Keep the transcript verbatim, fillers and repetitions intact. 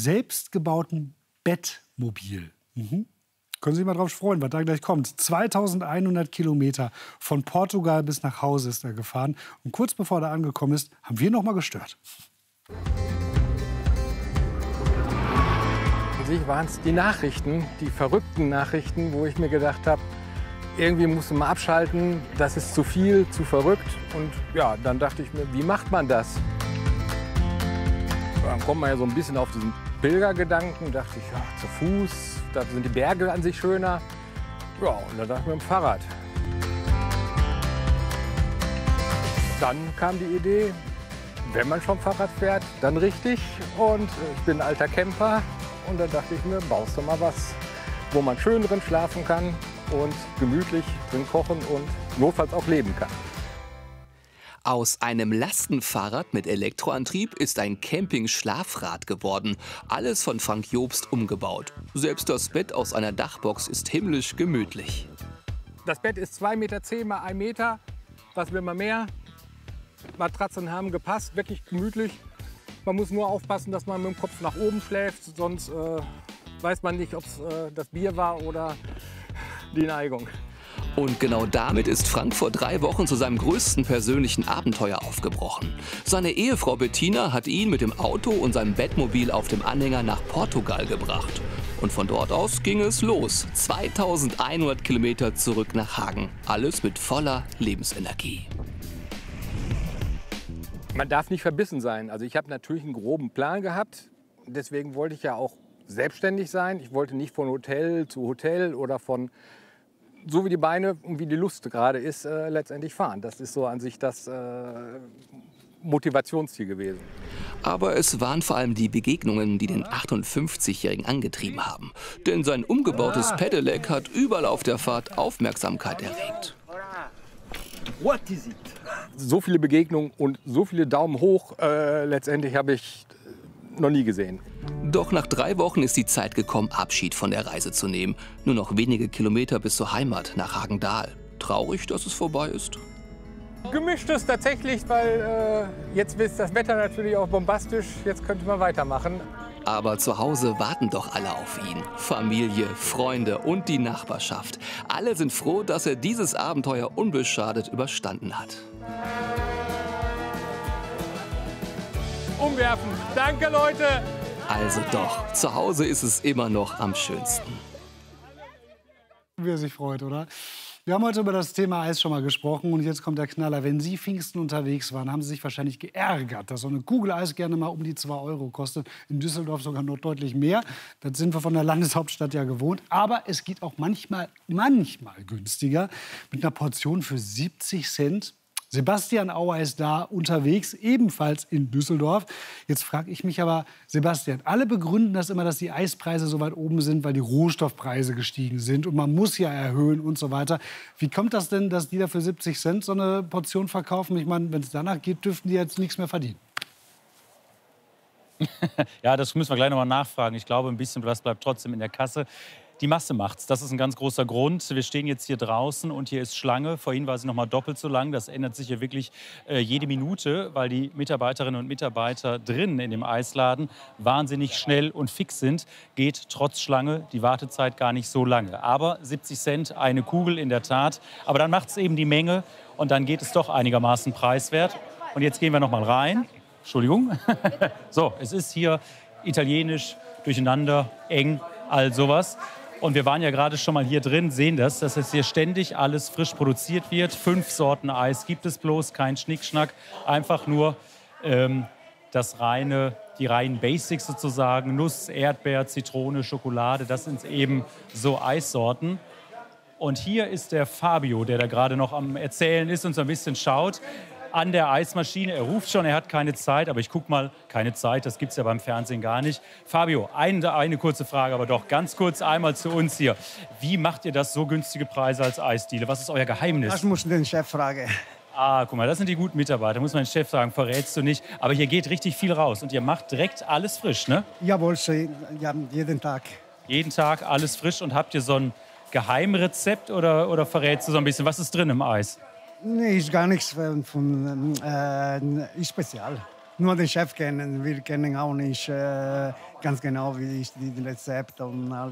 selbstgebauten Bettmobil. Mhm. Können Sie sich mal drauf freuen, was da gleich kommt. zweitausendeinhundert Kilometer von Portugal bis nach Hause ist er gefahren. Und kurz bevor er angekommen ist, haben wir noch mal gestört. Für sich waren es die Nachrichten, die verrückten Nachrichten, wo ich mir gedacht habe, irgendwie musst du mal abschalten, das ist zu viel, zu verrückt. Und ja, dann dachte ich mir, wie macht man das? Dann kommt man ja so ein bisschen auf diesen Pilgergedanken, dachte ich, ja, zu Fuß, da sind die Berge an sich schöner. Ja, und dann dachte ich mir, mit dem Fahrrad. Dann kam die Idee, wenn man schon Fahrrad fährt, dann richtig. Und ich bin ein alter Camper und da dachte ich mir, baust du mal was, wo man schön drin schlafen kann und gemütlich drin kochen und notfalls auch leben kann. Aus einem Lastenfahrrad mit Elektroantrieb ist ein Camping-Schlafrad geworden. Alles von Frank Jobst umgebaut. Selbst das Bett aus einer Dachbox ist himmlisch gemütlich. Das Bett ist zwei Meter zehn mal ein Meter. Was will man mehr? Matratzen haben gepasst, wirklich gemütlich. Man muss nur aufpassen, dass man mit dem Kopf nach oben schläft. Sonst äh, weiß man nicht, ob es äh, das Bier war oder die Neigung. Und genau damit ist Frank vor drei Wochen zu seinem größten persönlichen Abenteuer aufgebrochen. Seine Ehefrau Bettina hat ihn mit dem Auto und seinem Bettmobil auf dem Anhänger nach Portugal gebracht. Und von dort aus ging es los. zweitausendeinhundert Kilometer zurück nach Hagen. Alles mit voller Lebensenergie. Man darf nicht verbissen sein. Also ich habe natürlich einen groben Plan gehabt. Deswegen wollte ich ja auch selbstständig sein. Ich wollte nicht von Hotel zu Hotel oder von so wie die Beine und wie die Lust gerade ist, äh, letztendlich fahren. Das ist so an sich das äh, Motivationsziel gewesen. Aber es waren vor allem die Begegnungen, die den achtundfünfzigjährigen angetrieben haben. Denn sein umgebautes Pedelec hat überall auf der Fahrt Aufmerksamkeit erregt. What is it? So viele Begegnungen und so viele Daumen hoch äh, letztendlich habe ich noch nie gesehen. Doch nach drei Wochen ist die Zeit gekommen, Abschied von der Reise zu nehmen. Nur noch wenige Kilometer bis zur Heimat nach Hagendahl. Traurig, dass es vorbei ist? Gemischtes tatsächlich, weil äh, jetzt ist das Wetter natürlich auch bombastisch. Jetzt könnte man weitermachen. Aber zu Hause warten doch alle auf ihn. Familie, Freunde und die Nachbarschaft. Alle sind froh, dass er dieses Abenteuer unbeschadet überstanden hat. Umwerfen. Danke, Leute. Also doch, zu Hause ist es immer noch am schönsten. Wie er sich freut, oder? Wir haben heute über das Thema Eis schon mal gesprochen und jetzt kommt der Knaller. Wenn Sie Pfingsten unterwegs waren, haben Sie sich wahrscheinlich geärgert, dass so eine Kugel Eis gerne mal um die zwei Euro kostet. In Düsseldorf sogar noch deutlich mehr. Das sind wir von der Landeshauptstadt ja gewohnt. Aber es geht auch manchmal, manchmal günstiger mit einer Portion für siebzig Cent. Sebastian Auer ist da unterwegs, ebenfalls in Düsseldorf. Jetzt frage ich mich aber, Sebastian, alle begründen das immer, dass die Eispreise so weit oben sind, weil die Rohstoffpreise gestiegen sind und man muss ja erhöhen und so weiter. Wie kommt das denn, dass die da für siebzig Cent so eine Portion verkaufen? Ich meine, wenn es danach geht, dürften die jetzt nichts mehr verdienen. Ja, das müssen wir gleich noch mal nachfragen. Ich glaube, ein bisschen was bleibt trotzdem in der Kasse. Die Masse macht's. Das ist ein ganz großer Grund. Wir stehen jetzt hier draußen und hier ist Schlange. Vorhin war sie noch mal doppelt so lang. Das ändert sich hier wirklich äh, jede Minute, weil die Mitarbeiterinnen und Mitarbeiter drinnen in dem Eisladen wahnsinnig schnell und fix sind. Geht trotz Schlange die Wartezeit gar nicht so lange. Aber siebzig Cent eine Kugel in der Tat. Aber dann macht es eben die Menge und dann geht es doch einigermaßen preiswert. Und jetzt gehen wir noch mal rein. Entschuldigung. So, es ist hier italienisch, durcheinander, eng, all sowas. Und wir waren ja gerade schon mal hier drin, sehen das, dass es hier ständig alles frisch produziert wird. Fünf Sorten Eis gibt es bloß, kein Schnickschnack. Einfach nur ähm, das reine, die reinen Basics sozusagen. Nuss, Erdbeer, Zitrone, Schokolade, das sind eben so Eissorten. Und hier ist der Fabio, der da gerade noch am Erzählen ist und so ein bisschen schaut an der Eismaschine. Er ruft schon, er hat keine Zeit, aber ich guck mal, keine Zeit, das gibt es ja beim Fernsehen gar nicht. Fabio, eine, eine kurze Frage, aber doch ganz kurz einmal zu uns hier. Wie macht ihr das, so günstige Preise als Eisdiele? Was ist euer Geheimnis? Das muss den Chef fragen. Ah, guck mal, das sind die guten Mitarbeiter, muss mein Chef sagen, verrätst du nicht. Aber hier geht richtig viel raus und ihr macht direkt alles frisch, ne? Jawohl, ja, jeden Tag. Jeden Tag alles frisch und habt ihr so ein Geheimrezept oder, oder verrätst du so ein bisschen, was ist drin im Eis? Nee, ist gar nichts von, von äh, ist spezial. nur den Chef kennen. Wir kennen auch nicht äh, ganz genau, wie ist die Rezept und all